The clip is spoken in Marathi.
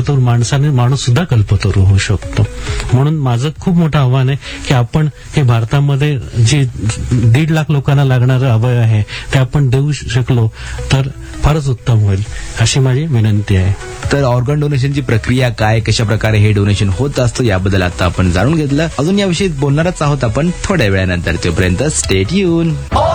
कल्पतरू माणूस सुद्धा कल्पतरू होऊ शकतो. म्हणून माझं खूप मोठं आव्हान आहे की आपण हे भारतामध्ये जे 1.5 लाख लोकांना लागणारं अवयव आहे ते आपण देऊ शकलो तर फारच उत्तम होईल अशी माझी विनंती आहे. तर ऑर्गन डोनेशनची प्रक्रिया काय, कशा प्रकारे हे डोनेशन होत असतं याबद्दल आता आपण जाणून घेतलं. अजून याविषयी बोलणारच आहोत आपण थोड्या वेळानंतर. तोपर्यंत स्टे ट्यून.